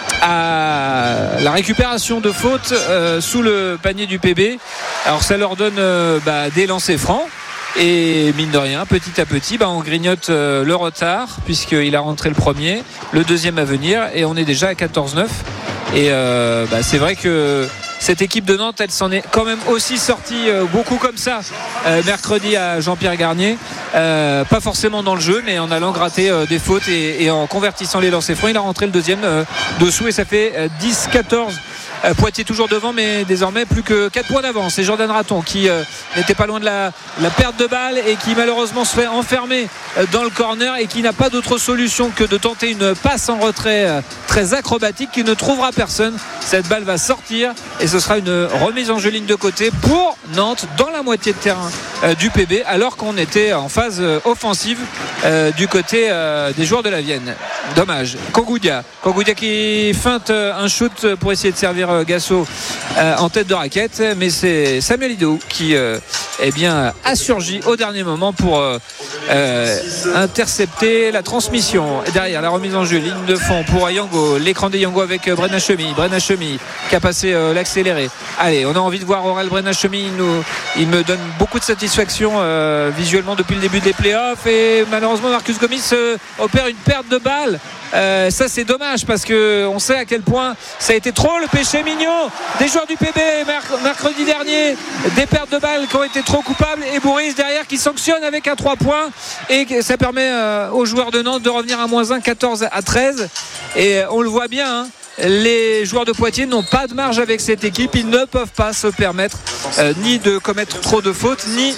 à la récupération de fautes sous le panier du PB. Alors ça leur donne des lancers francs, et mine de rien, petit à petit on grignote le retard, puisqu'il a rentré le premier, le deuxième à venir, et on est déjà à 14-9. Et c'est vrai que cette équipe de Nantes, elle s'en est quand même aussi sortie beaucoup comme ça mercredi à Jean-Pierre Garnier, pas forcément dans le jeu, mais en allant gratter des fautes et en convertissant les lancers francs. Il a rentré le deuxième dessous, et ça fait 10-14. Poitiers toujours devant, mais désormais plus que 4 points d'avance. C'est Jordan Raton qui n'était pas loin de la perte de balle, et qui malheureusement se fait enfermer dans le corner, et qui n'a pas d'autre solution que de tenter une passe en retrait très acrobatique qui ne trouvera personne. Cette balle va sortir, et ce sera une remise en jeu ligne de côté pour Nantes dans la moitié de terrain du PB, alors qu'on était en phase offensive du côté des joueurs de la Vienne. Dommage. Kangoudia qui feinte un shoot pour essayer de servir Gasso en tête de raquette, mais c'est Samuel Idowu qui a surgi au dernier moment pour intercepter la transmission. Derrière, la remise en jeu ligne de fond pour Yango, l'écran des Yango avec Brenachemi qui a passé l'accéléré. Allez, on a envie de voir Aurel Brenachemi. Il me donne beaucoup de satisfaction visuellement depuis le début des playoffs, et malheureusement Marcus Gomis opère une perte de balle. Ça c'est dommage, parce que on sait à quel point ça a été trop le péché mignon des joueurs du PB mercredi dernier, des pertes de balles qui ont été trop coupables, et Bourris derrière qui sanctionne avec un 3 points, et ça permet aux joueurs de Nantes de revenir à -1, 14-13. Et on le voit bien, les joueurs de Poitiers n'ont pas de marge avec cette équipe. Ils ne peuvent pas se permettre ni de commettre trop de fautes, ni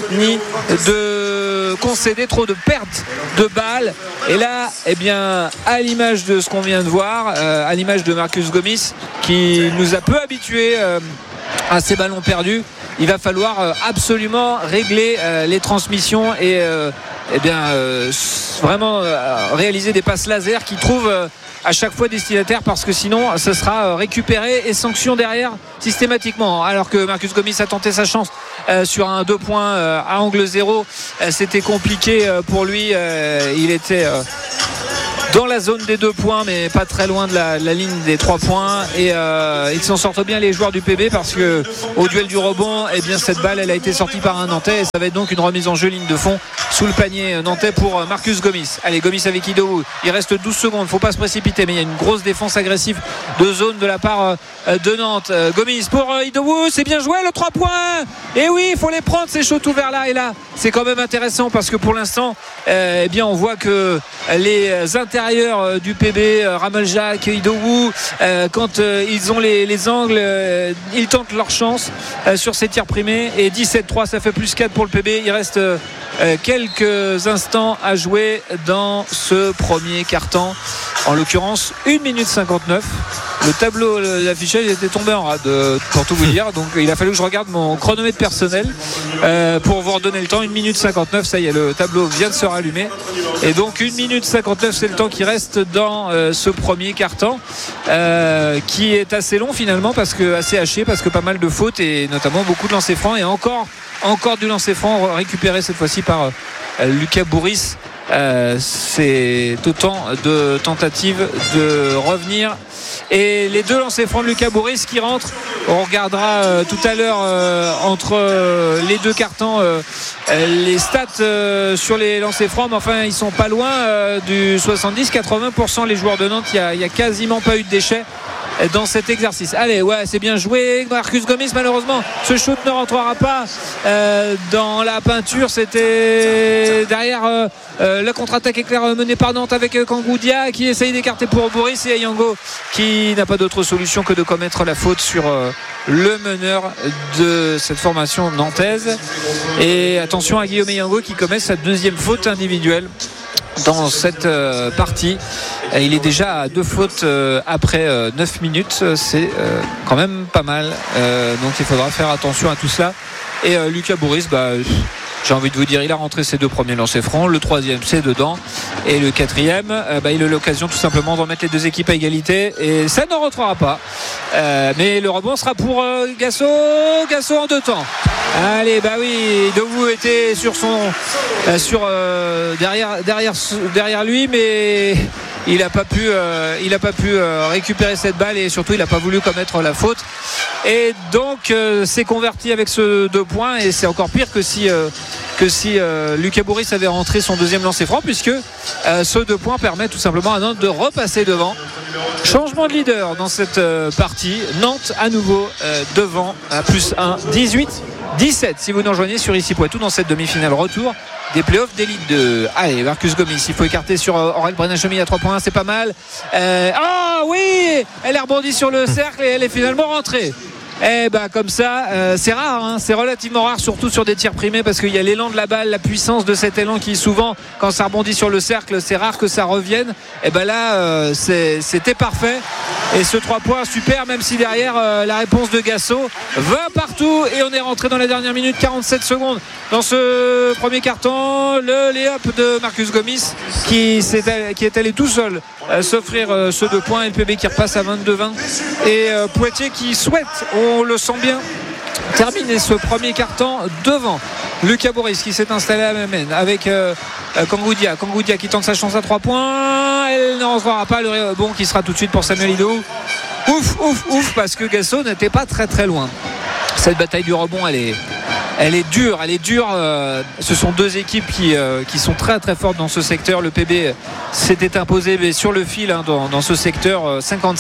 de concéder trop de pertes de balles. Et là, à l'image de ce qu'on vient de voir, à l'image de Marcus Gomis, qui nous a peu habitués à ces ballons perdus. Il va falloir absolument régler les transmissions et vraiment réaliser des passes laser qui trouvent à chaque fois destinataire, parce que sinon ce sera récupéré et sanction derrière systématiquement. Alors que Marcus Gomis a tenté sa chance sur un 2 points à angle 0, c'était compliqué pour lui. Il était dans la zone des 2 points, mais pas très loin de la ligne des 3 points, et ils s'en sortent bien les joueurs du PB, parce que au duel du rebond, cette balle elle a été sortie par un Nantais, et ça va être donc une remise en jeu ligne de fond sous le panier nantais pour Marcus Gomis. Allez, Gomis avec Idowu, il reste 12 secondes, faut pas se précipiter, mais il y a une grosse défense agressive de zone de la part de Nantes. Gomis pour Idowu, c'est bien joué, le 3 points, et oui, il faut les prendre ces shots ouverts là, et là c'est quand même intéressant, parce que pour l'instant on voit que les intérieurs du PB, Rameljak, Idowu, quand ils ont les angles, ils tentent leur chance sur ces tirs primés, et 17-3, ça fait plus 4 pour le PB. Il reste quelques instants à jouer dans ce premier quart-temps, en l'occurrence 1 minute 59. Le tableau d'affichage était tombé en rade, pour tout vous dire, donc il a fallu que je regarde mon chronomètre personnel pour vous redonner le temps. 1 minute 59, ça y est, le tableau vient de se rallumer, et donc 1 minute 59, c'est le temps qui reste dans ce premier quart-temps, qui est assez long finalement, parce que assez haché, parce que pas mal de fautes, et notamment beaucoup de lancers francs, et encore du lancer franc récupéré cette fois-ci par Lucas Bourris. C'est autant de tentatives de revenir, et les 2 lancers francs de Lucas Bourris qui rentrent. On regardera tout à l'heure entre les 2 cartons les stats sur les lancers francs, mais enfin ils sont pas loin du 70-80%. Les joueurs de Nantes, il y a quasiment pas eu de déchets dans cet exercice. Allez, ouais, c'est bien joué. Marcus Gomis, malheureusement ce shoot ne rentrera pas dans la peinture. C'était derrière la contre-attaque éclair menée par Nantes, avec Kangoudia qui essaye d'écarter pour Bourris, et Ayango qui n'a pas d'autre solution que de commettre la faute sur le meneur de cette formation nantaise. Et attention à Guillaume Ayango qui commet sa 2e faute individuelle dans cette partie. Il est déjà à 2 fautes après 9 minutes. C'est quand même pas mal, donc il faudra faire attention à tout cela. Et Lucas Bourris, j'ai envie de vous dire, il a rentré ses 2 premiers lancers francs, le 3e c'est dedans, et le 4e il a l'occasion tout simplement de remettre les 2 équipes à égalité, et ça ne rentrera pas, mais le rebond sera pour Gasso en 2 temps. Allez, oui, Idowu était derrière lui, mais il n'a pas pu récupérer cette balle, et surtout il n'a pas voulu commettre la faute, et donc c'est converti avec ce 2 points, et c'est encore pire que si Lucas Bourris avait rentré son 2e lancer franc, puisque ce 2 points permet tout simplement à Nantes de repasser devant. Changement de leader dans cette partie. Nantes à nouveau devant à plus 1, 18-17 si vous nous rejoignez sur Ici Poitou dans cette demi-finale retour des playoffs d'élite 2. Allez, Marcus Gomis, il faut écarter sur Aurel Brenachemi à 3 points, c'est pas mal. Oui, elle est rebondie sur le cercle, et elle est finalement rentrée. Comme ça, c'est rare, hein, c'est relativement rare, surtout sur des tirs primés, parce qu'il y a l'élan de la balle, la puissance de cet élan qui souvent, quand ça rebondit sur le cercle, c'est rare que ça revienne. Là, c'était parfait, et ce 3 points super, même si derrière la réponse de Gasso va partout, et on est rentré dans la dernière minute, 47 secondes dans ce premier carton. Le lay-up de Marcus Gomis qui est allé tout seul s'offrir ce 2 points, et le PB qui repasse à 22-20, et Poitiers qui souhaite, on le sent bien, terminer ce premier quart-temps devant. Lucas Bourris qui s'est installé à la main avec Kangoudia qui tente sa chance à 3 points, elle ne rentrera pas, le rebond qui sera tout de suite pour Samuel Idowu. Ouf, parce que Gasso n'était pas très très loin. Cette bataille du rebond, elle est dure. Ce sont 2 équipes qui sont très très fortes dans ce secteur. Le PB s'était imposé, mais sur le fil, hein, dans ce secteur,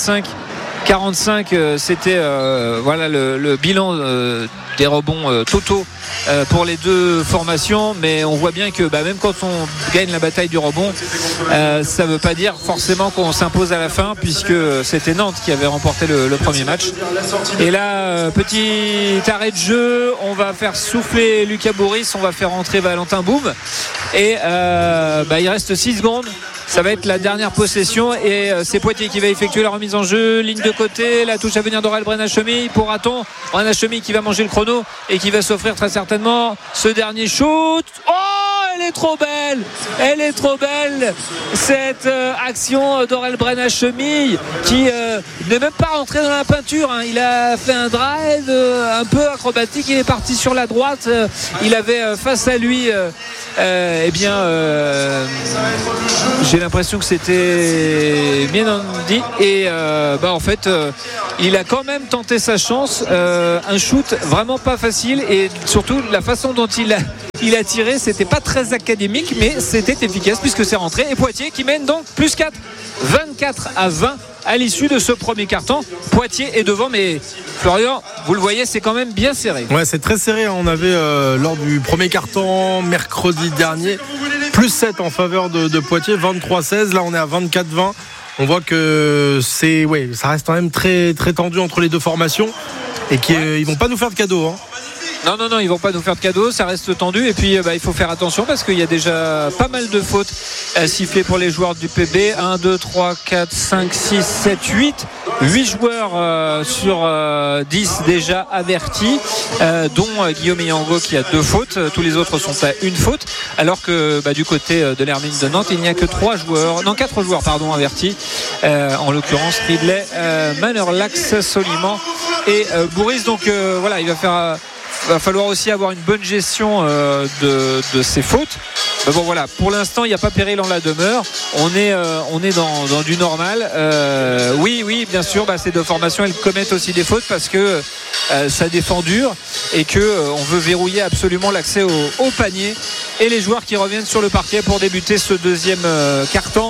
55-45, c'était le bilan des rebonds totaux pour les 2 formations. Mais on voit bien que même quand on gagne la bataille du rebond, ça ne veut pas dire forcément qu'on s'impose à la fin, puisque c'était Nantes qui avait remporté le premier match. Et là, petit arrêt de jeu, on va faire souffler Lucas Bourris, on va faire rentrer Valentin Boum, et il reste 6 secondes ça va être la dernière possession et c'est Poitiers qui va effectuer la remise en jeu, ligne de côté, la touche à venir d'Aurel Brenachemi pour Raton. Brenachemi qui va manger le chrono et qui va s'offrir très certainement ce dernier shoot. Oh, elle est trop belle cette action d'Aurel Brenachemi qui n'est même pas rentré dans la peinture, hein. Il a fait un drive un peu acrobatique, il est parti sur la droite, il avait face à lui j'ai l'impression que c'était Menandi et en fait il a quand même tenté sa chance, un shoot vraiment pas facile et surtout la façon dont il a tiré, c'était pas très académique mais c'était efficace puisque c'est rentré et Poitiers qui mène donc plus 4, 24-20 à l'issue de ce premier quart-temps. Poitiers est devant, mais Florian, vous le voyez, c'est quand même bien serré. Ouais, c'est très serré. On avait lors du premier quart-temps mercredi dernier plus 7 en faveur de Poitiers, 23-16. Là on est à 24-20. On voit que ça reste quand même très, très tendu entre les deux formations et qu'ils vont pas nous faire de cadeaux, hein. Non, ils vont pas nous faire de cadeaux, ça reste tendu et puis il faut faire attention parce qu'il y a déjà pas mal de fautes sifflées pour les joueurs du PB. 1, 2, 3, 4, 5, 6, 7, 8 joueurs sur 10 déjà avertis, dont Guillaume Yango qui a 2 fautes, tous les autres sont à 1 faute, alors que du côté de l'Hermine de Nantes il n'y a que 4 joueurs avertis, en l'occurrence Ridley, Manerlax, Soliman et Bourris. Donc il va falloir aussi avoir une bonne gestion de ces fautes. Mais bon voilà, pour l'instant il n'y a pas péril en la demeure. On est dans du normal. Oui, bien sûr, ces deux formations elles commettent aussi des fautes parce que ça défend dur et que on veut verrouiller absolument l'accès au panier. Et les joueurs qui reviennent sur le parquet pour débuter ce deuxième quart-temps.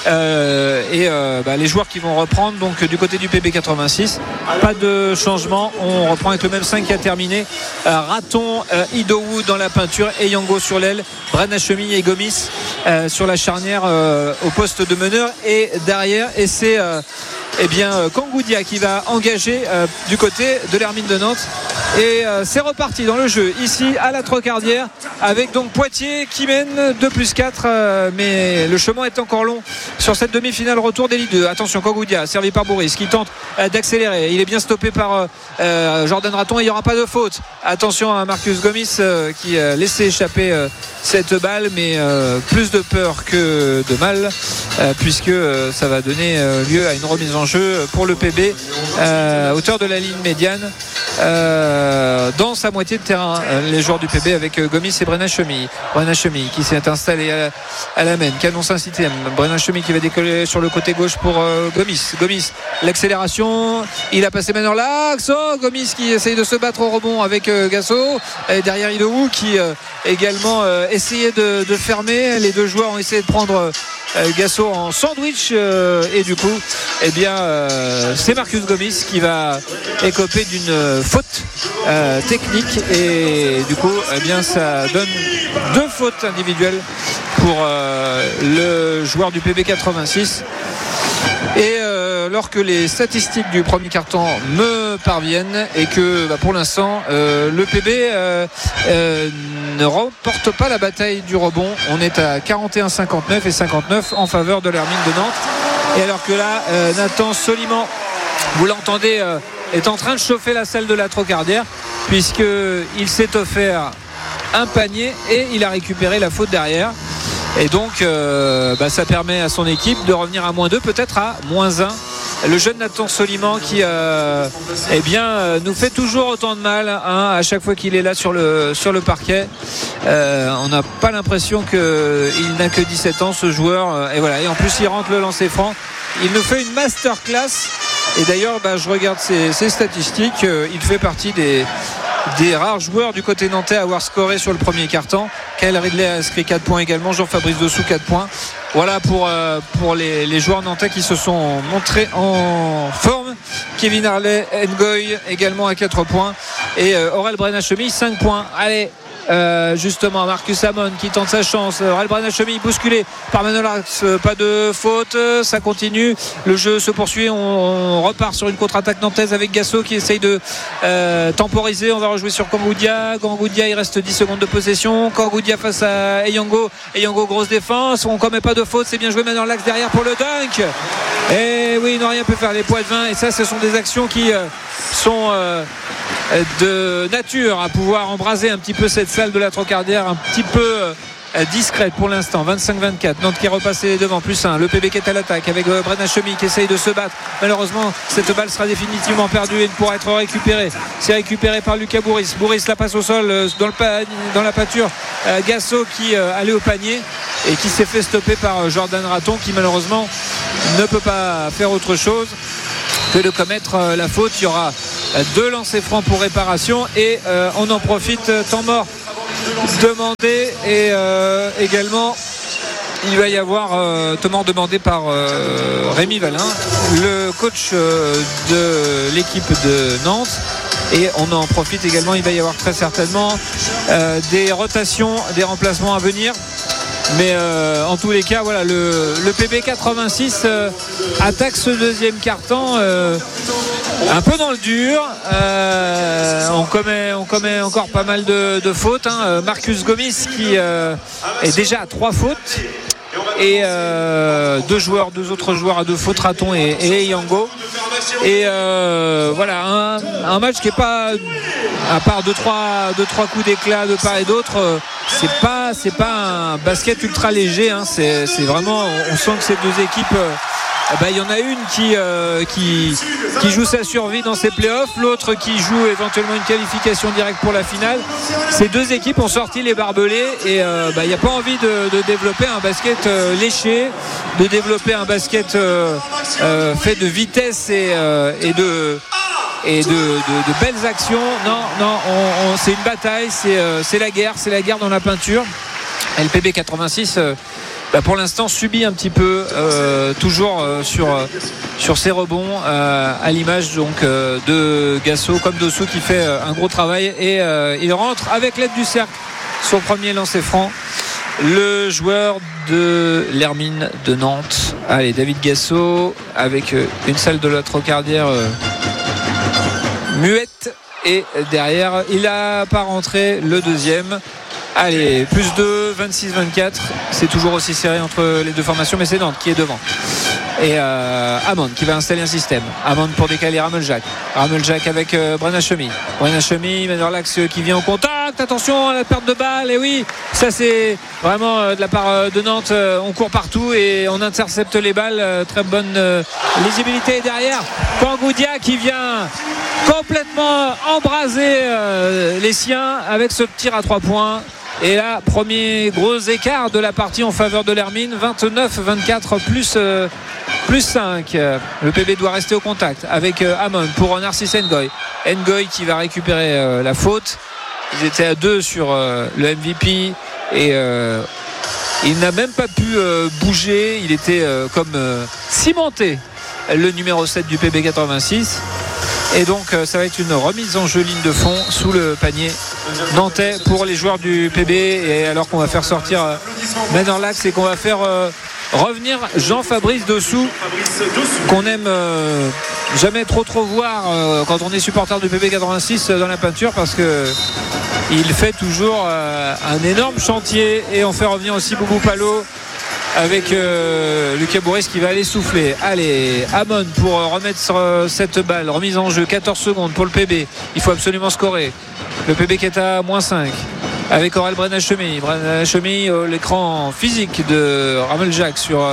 Les joueurs qui vont reprendre donc du côté du PB 86, pas de changement, on reprend avec le même 5 qui a terminé. Raton, Idowu dans la peinture et Yango sur l'aile, Brenachemi et Gomis sur la charnière au poste de meneur et derrière, et c'est Kangoudia qui va engager du côté de l'Hermine de Nantes et c'est reparti dans le jeu ici à la Trocardière avec donc Poitiers qui mène 2+4 mais le chemin est encore long sur cette demi-finale retour des Ligue 2. Attention, Kangoudia servi par Bourris qui tente d'accélérer, il est bien stoppé par Jordan Raton et il n'y aura pas de faute. Attention à Marcus Gomis qui a laissé échapper cette balle mais plus de peur que de mal puisque ça va donner lieu à une remise en jeu pour le PB hauteur de la ligne médiane dans sa moitié de terrain, les joueurs du PB avec Gomis et Brenachemi qui s'est installé à la main, canon Saint-Cythème. Brenachemi qui va décoller sur le côté gauche pour Gomis, l'accélération, il a passé Manerlax, Gomis qui essaye de se battre au rebond avec Gasso et derrière Idowu qui également essayait de fermer. Les deux joueurs ont essayé de prendre Gasso en sandwich et du coup c'est Marcus Gomis qui va écoper d'une faute technique et du coup ça donne 2 fautes individuelles pour le joueur du PB 86 et alors que les statistiques du premier quart-temps me parviennent et que pour l'instant le PB ne remporte pas la bataille du rebond. On est à 41-59 et 59 en faveur de l'Hermine de Nantes. Et alors que là Nathan Soliman, vous l'entendez, est en train de chauffer la salle de la Trocardière puisqu'il s'est offert un panier et il a récupéré la faute derrière. Et donc ça permet à son équipe de revenir à -2, peut-être à -1. Le jeune Nathan Soliman qui nous fait toujours autant de mal à chaque fois qu'il est là sur le parquet. On n'a pas l'impression qu'il n'a que 17 ans ce joueur et en plus il rentre le lancer franc. Il nous fait une masterclass et d'ailleurs je regarde ses statistiques, il fait partie des rares joueurs du côté nantais à avoir scoré sur le premier quart-temps. Kyle Ridley a inscrit 4 points également, Jean-Fabrice Dessous 4 points. Voilà pour les joueurs nantais qui se sont montrés en forme. Kevin Harley Ngoy également à 4 points et Aurel Brenachemi 5 points. Allez, justement Marcus Amon qui tente sa chance. Aurel Brennachemi bousculé par Manolax, pas de faute, ça continue, le jeu se poursuit, on repart sur une contre-attaque nantaise avec Gasso qui essaye de temporiser. On va rejouer sur Kangoudia, il reste 10 secondes de possession. Kangoudia face à Eyango, grosse défense, on commet pas de faute, c'est bien joué Manolax derrière pour le dunk, et oui, il n'a rien pu faire, les poids de vin, et ça ce sont des actions qui sont de nature à pouvoir embraser un petit peu cette salle de la Trocardière, un petit peu discrète pour l'instant. 25-24, Nantes qui est repassé devant, plus 1, le PB qui est à l'attaque avec Brennachemi qui essaye de se battre. Malheureusement cette balle sera définitivement perdue et ne pourra être récupérée. C'est récupéré par Lucas Bourris la passe au sol dans la pâture. Gasso qui allait au panier et qui s'est fait stopper par Jordan Raton qui malheureusement ne peut pas faire autre chose que de commettre la faute. Il y aura 2 lancers francs pour réparation et on en profite, temps mort demandé, et également il va y avoir temps mort demandé par Rémi Valin, le coach de l'équipe de Nantes, et on en profite également, il va y avoir très certainement des rotations, des remplacements à venir. Mais en tous les cas, voilà, le PB 86 attaque ce deuxième quart-temps un peu dans le dur. On commet encore pas mal de fautes. Marcus Gomis qui est déjà à 3 fautes. Et 2 autres joueurs à 2 fautes, Raton et Eyango. Et voilà, un match qui n'est pas, à part 2-3 coups d'éclat de part et d'autre, c'est pas un basket ultra léger, c'est vraiment, on sent que ces deux équipes, il y en a une qui joue sa survie dans ces playoffs, l'autre qui joue éventuellement une qualification directe pour la finale. Ces deux équipes ont sorti les barbelés et il n'y a pas envie de développer un basket léché, de développer un basket fait de vitesse et de belles actions. Non, c'est une bataille, c'est la guerre dans la peinture. LPB 86 pour l'instant subit un petit peu toujours sur ses rebonds, à l'image donc de Gasso comme Dossou qui fait un gros travail, et il rentre avec l'aide du cercle son premier lancer franc, le joueur de l'Hermine de Nantes. Allez, David Gasso avec une salle de la Trocardière muette, et derrière il a pas rentré le deuxième. Allez, plus 2, 26-24. C'est toujours aussi serré entre les deux formations, mais c'est Nantes qui est devant. Et Amon qui va installer un système. Amon pour décaler Rameljac avec Brennachemi, Manderlax qui vient en contact. Attention à la perte de balle. Et oui, ça c'est vraiment de la part de Nantes. On court partout et on intercepte les balles. Très bonne lisibilité. Et derrière, Kangoudia qui vient complètement embraser les siens avec ce tir à 3 points. Et là, premier gros écart de la partie en faveur de l'Hermine, 29-24 plus 5. Le PB doit rester au contact avec Amon pour Narcisse Ngoy qui va récupérer la faute. Ils étaient à 2 sur le MVP et il n'a même pas pu bouger. Il était comme cimenté, le numéro 7 du PB 86. Et donc ça va être une remise en jeu ligne de fond sous le panier nantais pour les joueurs du PB, et alors qu'on va faire sortir Manderlax et qu'on va faire revenir Jean-Fabrice Dossou, qu'on aime jamais trop voir quand on est supporter du PB 86 dans la peinture, parce que il fait toujours un énorme chantier. Et on fait revenir aussi Boubou Pallo avec Lucas Bourris qui va aller souffler. Allez, Amon pour remettre cette balle, remise en jeu, 14 secondes pour le PB. Il faut absolument scorer. Le PB qui est à -5 avec Aurel Brennachemi, l'écran physique de Rameljac sur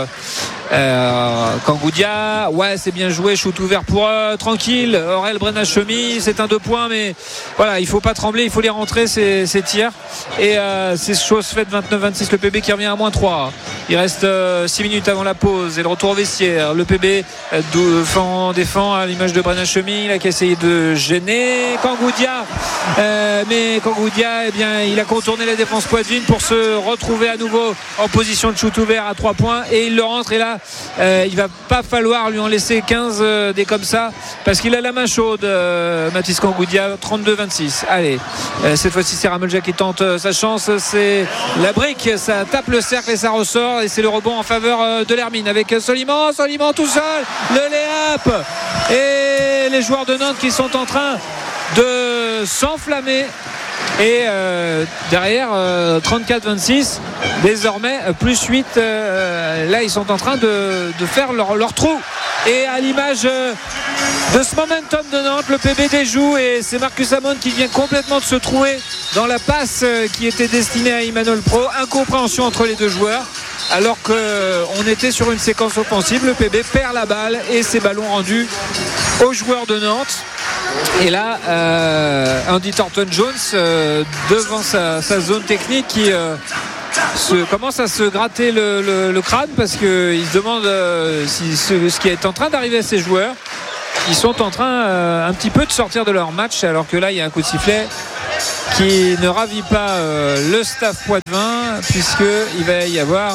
Kangoudia. Ouais, c'est bien joué, shoot ouvert pour tranquille. Aurel Brennachemi, c'est un 2 points, mais voilà, il faut pas trembler, il faut les rentrer ces tirs. Et c'est chose faite. 29-26, le PB qui revient à -3. Il reste 6 minutes avant la pause et le retour au vestiaire. Le PB défend à l'image de Brennachemi, il a essayé de gêner Kangoudia, mais Kangoudia, il a contourné la défense poitevine pour se retrouver à nouveau en position de shoot ouvert à 3 points, et il le rentre. Et là, il va pas falloir lui en laisser 15 des comme ça, parce qu'il a la main chaude, Mathis Kangoudia. 32-26. Allez, cette fois-ci c'est Ramelja qui tente sa chance, c'est la brique, ça tape le cercle et ça ressort, et c'est le rebond en faveur de l'Hermine avec Soliman tout seul, le lay-up, et les joueurs de Nantes qui sont en train de s'enflammer. Et derrière 34-26, désormais plus 8, là ils sont en train de faire leur trou. Et à l'image de ce momentum de Nantes, le PB déjoue, et c'est Marcus Amon qui vient complètement de se trouver dans la passe qui était destinée à Emmanuel Pro. Incompréhension entre les deux joueurs, alors qu'on était sur une séquence offensive. Le PB perd la balle et ses ballons rendus aux joueurs de Nantes. Et là Andy Thornton-Jones devant sa zone technique qui commence à se gratter le crâne, parce qu'il se demande ce qui est en train d'arriver à ces joueurs. Ils sont en train un petit peu de sortir de leur match, alors que là il y a un coup de sifflet qui ne ravit pas le staff poitevin, puisqu'il va y avoir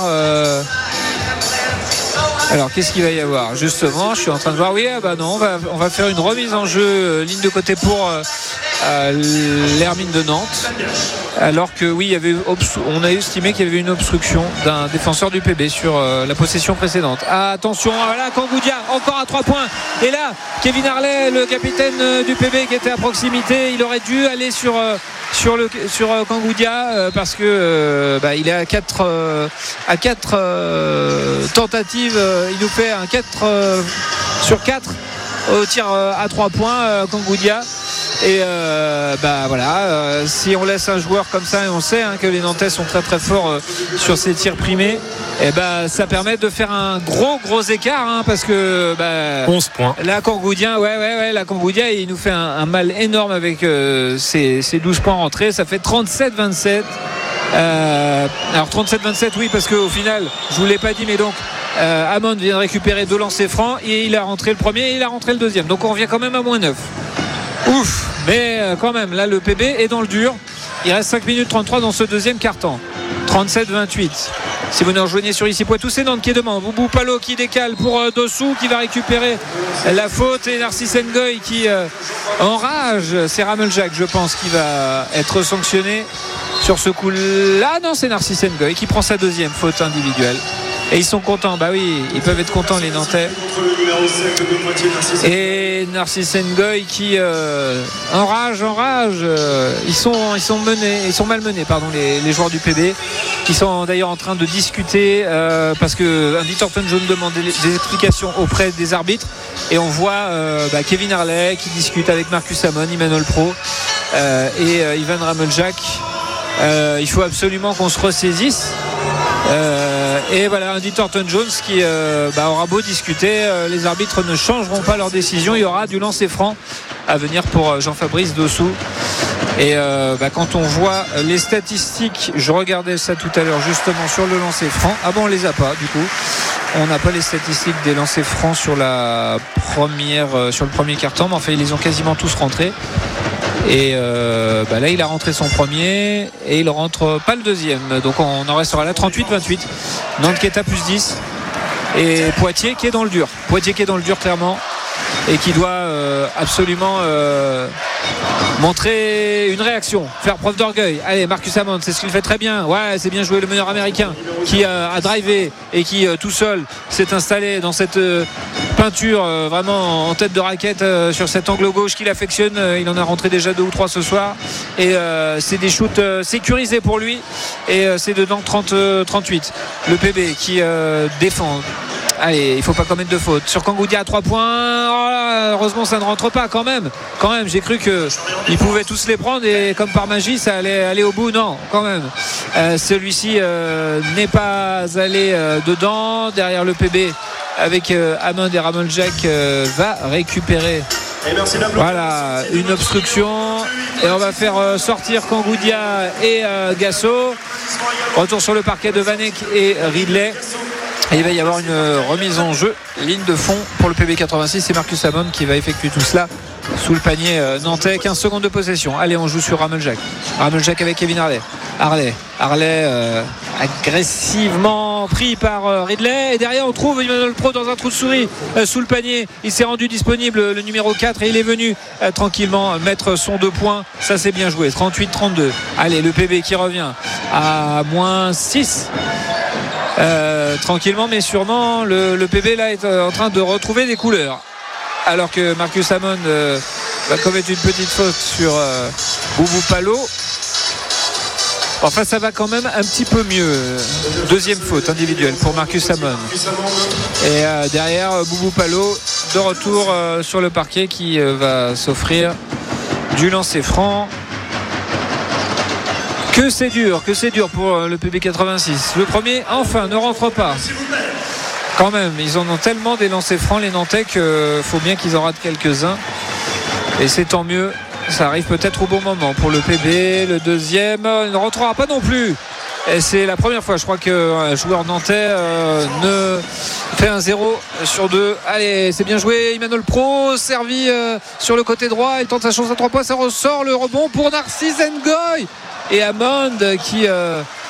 alors qu'est-ce qu'il va y avoir justement, je suis en train de voir, oui, non, on va faire une remise en jeu ligne de côté pour l'Hermine de Nantes, alors que oui, on a estimé qu'il y avait une obstruction d'un défenseur du PB sur la possession précédente. Attention, là Kangoudia encore à 3 points, et là Kevin Harley, le capitaine du PB qui était à proximité, il aurait dû aller sur Kangoudia, parce que il est à 4 tentatives, il nous fait un 4 sur 4 au tir à 3 points, Kangoudia. Et voilà, si on laisse un joueur comme ça, et on sait que les Nantais sont très très forts sur ces tirs primés, et ça permet de faire un gros écart, parce que 11 points. La Kangoudia, la Kangoudia, il nous fait un mal énorme avec ses 12 points rentrés. Ça fait 37-27. Alors 37-27, oui, parce qu'au final, je vous l'ai pas dit, mais donc Amon vient de récupérer 2 lancers francs, et il a rentré le premier et il a rentré le deuxième, donc on revient quand même à moins 9. Ouf, mais quand même là le PB est dans le dur. Il reste 5 minutes 33 dans ce deuxième quart-temps. 37-28. Si vous nous rejoignez sur ici Poitou, c'est Nantes qui est devant. Boubou Palo qui décale pour Dossou, qui va récupérer la faute, et Narcisse Ngoy qui enrage. C'est Rameljack, je pense, qui va être sanctionné sur ce coup-là. Non, c'est Narcisse Ngoy qui prend sa deuxième faute individuelle. Et ils sont contents, oui, ils peuvent être contents, les Nantais. Et Narcisse Ngoy qui enrage. Ils sont malmenés, les joueurs du PB, qui sont d'ailleurs en train de discuter, parce que Andy Thornton-Jones demande des explications auprès des arbitres, et on voit Kevin Harley qui discute avec Marcus Amon, Emmanuel Pro et Ivan Rameljack. Il faut absolument qu'on se ressaisisse. Et voilà, Andy Thornton-Jones qui aura beau discuter, les arbitres ne changeront pas leur décision. Il y aura du lancer franc à venir pour Jean-Fabrice Dossou. Et quand on voit les statistiques, je regardais ça tout à l'heure justement sur le lancer franc. On les a pas du coup. On n'a pas les statistiques des lancers francs sur le premier quart-temps, mais enfin ils les ont quasiment tous rentrés. Et là il a rentré son premier et il rentre pas le deuxième, donc on en restera là. 38-28, Nantes qui est à plus 10, et Poitiers qui est dans le dur clairement, et qui doit absolument montrer une réaction, faire preuve d'orgueil. Allez, Marcus Amon, c'est ce qu'il fait très bien. Ouais, c'est bien joué, le meneur américain qui a drivé et qui tout seul s'est installé dans cette peinture vraiment en tête de raquette sur cet angle gauche qu'il affectionne. Il en a rentré déjà 2 ou 3 ce soir, et c'est des shoots sécurisés pour lui, et c'est dedans 30-38. Le PB qui défend. Allez, il ne faut pas commettre de faute. Sur Kangoudia à 3 points. Oh là, heureusement, ça ne rentre pas quand même. J'ai cru qu'ils pouvaient tous les prendre, et comme par magie, ça allait aller au bout. Non, quand même. Celui-ci n'est pas allé dedans. Derrière le PB, avec Amon et Rameljack, va récupérer. Voilà, une obstruction. Et on va faire sortir Kangoudia et Gasso. Retour sur le parquet de Vanek et Ridley. Et il va y avoir une remise en jeu, ligne de fond pour le PB86. C'est Marcus Amon qui va effectuer tout cela sous le panier nantais. 15 secondes de possession. Allez, on joue sur Rameljack avec Kevin Harley. Harley agressivement pris par Ridley, et derrière on trouve Emmanuel Pro dans un trou de souris sous le panier. Il s'est rendu disponible, le numéro 4, et il est venu tranquillement mettre son 2 points. Ça c'est bien joué, 38-32. Allez, le PB qui revient à moins 6. Tranquillement mais sûrement, le PB là est en train de retrouver des couleurs, alors que Marcus Hammond va commettre une petite faute sur Boubou Palo. Enfin, ça va quand même un petit peu mieux. Deuxième faute individuelle pour Marcus Hammond. Et derrière, Boubou Palo de retour sur le parquet, qui va s'offrir du lancer franc. Que c'est dur pour le PB86. Le premier, enfin, ne rentre pas. Quand même, ils en ont tellement des lancers francs, les Nantais, qu'il faut bien qu'ils en ratent quelques-uns. Et c'est tant mieux. Ça arrive peut-être au bon moment pour le PB. Le deuxième, il ne rentrera pas non plus. Et c'est la première fois, je crois, qu'un joueur nantais ne fait un 0 sur 2. Allez, c'est bien joué. Emmanuel Pro, servi sur le côté droit. Il tente sa chance à 3 points. Ça ressort, le rebond pour Narcisse Ngoy. Et Hammond qui